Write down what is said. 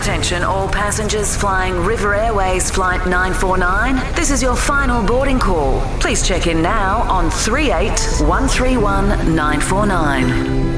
Attention all passengers flying River Airways Flight 949. This is your final boarding call. Please check in now on 38131 949.